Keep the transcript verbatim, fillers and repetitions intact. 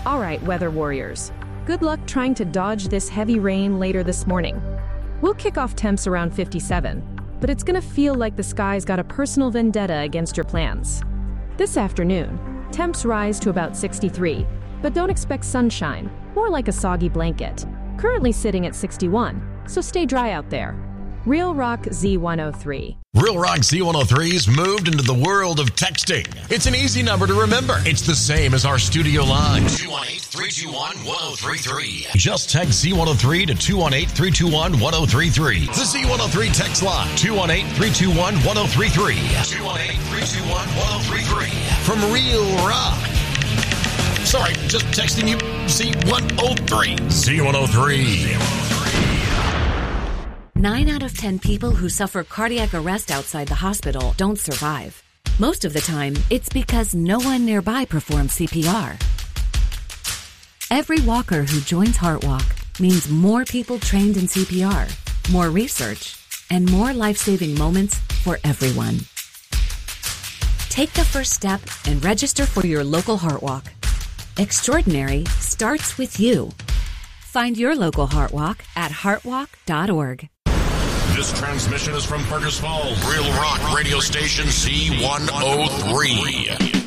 All right, weather warriors. Good luck trying to dodge this heavy rain later this morning. We'll kick off temps around fifty-seven, but it's gonna feel like the sky's got a personal vendetta against your plans. This afternoon, temps rise to about sixty-three, but don't expect sunshine, more like a soggy blanket. Currently sitting at sixty-one, so stay dry out there. Real Rock Z one oh three. Real Rock Z one oh three's moved into the world of texting. It's an easy number to remember. It's the same as our studio line. two one eight, three two one, one oh three three. Just text Z one oh three to two one eight, three two one, one oh three three. The Z one oh three text line. two one eight, three two one, one oh three three. two one eight, three two one, one oh three three. From Real Rock. Sorry, just texting you Z one oh three. Z one oh three. Nine out of ten people who suffer cardiac arrest outside the hospital don't survive. Most of the time, it's because no one nearby performs C P R. Every walker who joins HeartWalk means more people trained in C P R, more research, and more life-saving moments for everyone. Take the first step and register for your local HeartWalk. Extraordinary starts with you. Find your local HeartWalk at heartwalk dot org. This transmission is from Parkers Falls. Real Rock Radio Station Z one oh three.